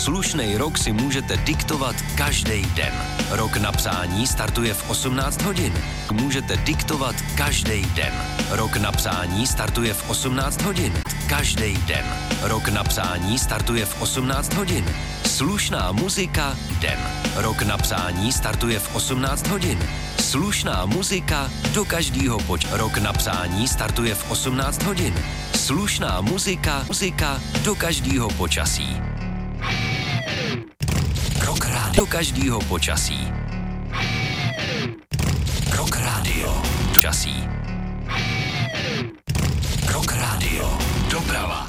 Slušnej rok si můžete diktovat každý den. Rok na psání startuje v 18 hodin. Můžete diktovat každý den. Rok na psání startuje v 18 hodin. Každý den. Rok na psání startuje v 18 hodin. Slušná muzika den. Rok na psání startuje v 18 hodin. Slušná muzika do každýho Rok na psání startuje v 18 hodin. Slušná muzika do každýho počasí. Rock rádio do každýho počasí. Rock rádio časí. Rock rádio doprava.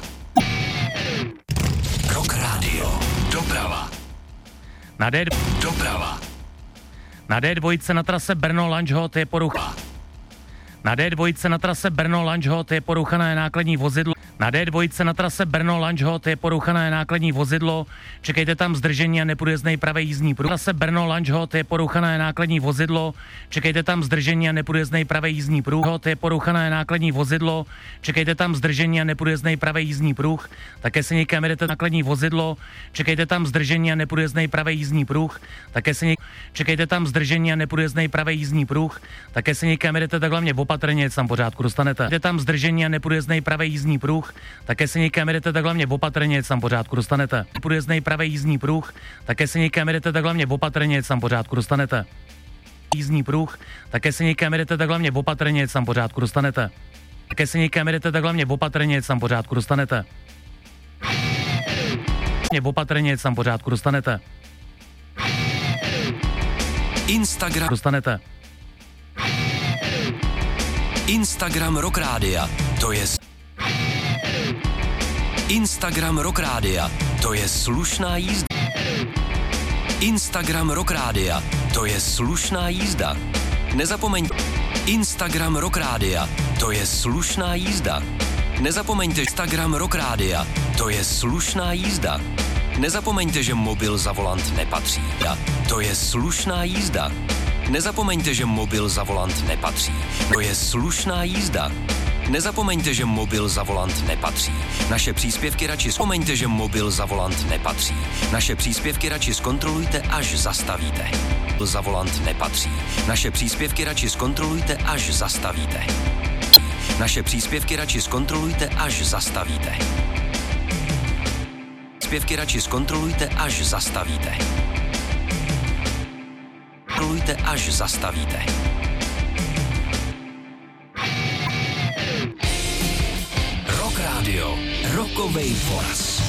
Rock rádio doprava. Na D Doprava. Na D2 na trase Brno-Lanžhot je porucha. Na D2 na trase Brno-Lanžhot je poruchané nákladní vozidlo. Na D2 na trase Brno-Lanžhot je poruchané nákladní vozidlo. Čekejte tam zdržení a neprůjezdnej pravý jízdní pruh. Na trase Brno-Lanžhot je poruchané nákladní vozidlo. Čekejte tam zdržení a neprůjezdnej pravý jízdní pruh. Je poruchané nákladní vozidlo. Čekejte tam zdržení a neprůjezdnej pravý jízdní pruh. Také se někam jedete nákladní vozidlo. Čekejte tam zdržení a neprůjezdnej pravý jízdní pruh. Také se Čekejte tam zdržení a neprůjezdnej pravý jízdní pruh. Také se někam jedete, tak hlavně opatrně, tam pořádku dostanete. Čekejte tam zdržení a neprůjezdnej pravý jízdní pruh. Také se někam jedete, tak hlavně opatrně, tam pořádku dostanete. Průjezdnej pravý jízdní pruh. Také se někam jedete, tak hlavně opatrně, tam pořádku dostanete. Jízdní pruh. Také se někam jedete, tak hlavně opatrně, tam pořádku dostanete. Také se někam jedete, tak hlavně opatrně, tam pořádku dostanete. Opatrně, tam pořádku dostanete. Instagram dostanete. Instagram Rock Rádia, to je Instagram Rock Rádia, to je slušná jízda. Instagram Rock Rádia, to je slušná jízda. Nezapomeňte. Instagram Rock Rádia, to je slušná jízda. Nezapomeňte. Instagram Rock Rádia, to je slušná jízda. Nezapomeňte, že mobil za volant nepatří. To je slušná jízda. Nezapomeňte, že mobil za volant nepatří. To je slušná jízda. Nezapomeňte, že mobil za volant nepatří. Naše příspěvky radši zpomeňte, že mobil za volant nepatří. Naše příspěvky radši zkontrolujte, až zastavíte. Za volant nepatří. Naše příspěvky radši zkontrolujte, až zastavíte. Naše příspěvky radši zkontrolujte, až zastavíte. Příspěvky radši zkontrolujte, až zastavíte. Zkontrolujte, až zastavíte. Rock Rádio, rokovej foras.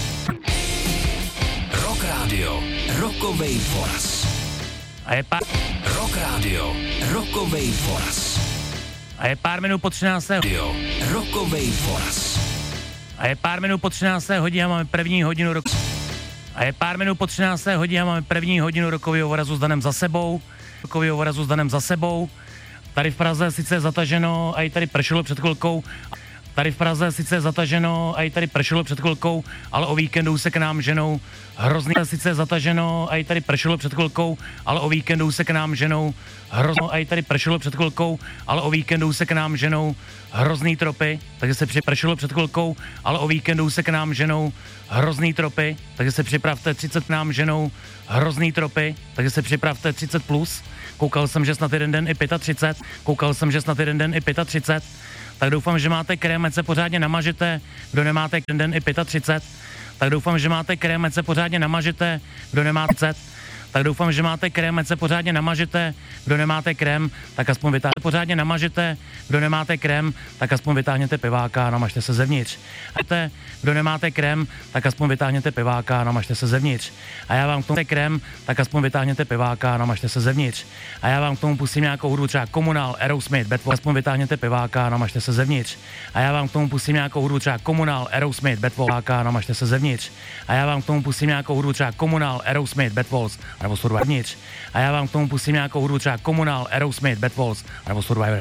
Rock Rádio, rokovej foras. A je pár... Rock Rádio, rokovej foras. A je pár minut po 13. Radio, rokovej foras. A je pár minut po 13. hodině a máme první hodinu roku. A je pár minut po 13. hodině a máme první hodinu rokového vorazu s Danem za sebou. Rokového vorazu s Danem za sebou. Tady v Praze sice je zataženo a i tady pršelo před chvilkou. Tady v Praze sice je zataženo a i tady pršelo před chvilkou, ale o víkendu se k nám ženou hrozný. Sice je zataženo a i tady pršelo před chvilkou, ale o víkendu se k nám ženou hrozný. A i tady pršelo před chvilkou, ale o víkendu se k nám ženou hrozný tropy, takže se pršelo před chvilkou, ale o víkendu se k nám ženou hrozný tropy, takže se připravte 30 k nám ženou hrozný tropy, takže se připravte 30 plus. Koukal jsem, že snad jeden den i 35, koukal jsem, že snad jeden den i 35. Tak doufám, že máte krém, ať se pořádně namažete, kdo nemáte jeden den i 35. Tak doufám, že máte krém, ať se pořádně namažete, kdo nemáte 30. Tak doufám, že máte krém, ať se pořádně namažete, kdo nemáte krém, tak aspoň vytáhněte pořádně namažete, kdo nemáte krém, tak aspoň vytáhněte piváka a namažte se zevnitř. A kdo nemáte krém, tak aspoň vytáhněte piváka a namažte se zevnitř. A já vám k tomu krém, tak aspoň vytáhněte piváka a namažte se zevnitř. A já vám k tomu pustím nějakou hudbu, třeba Komunál, Aerosmith, Bad Wolves, aspoň vytáhněte piváka a namažte se zevnitř. A já vám k tomu pustím nějakou hudbu, třeba Komunál, Aerosmith, Bad Wolves, a namažte se zevnitř. A já vám k tomu pustím nějakou hudbu, třeba Komunál, Aerosmith, Bad Wolves, nebo Survivor. A já vám k tomu pustím nějakou hudbu, třeba Komunál, Aerosmith, Bad Wolves, nebo Survivor.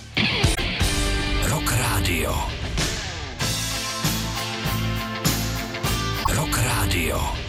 Rock Rádio. Rock Rádio.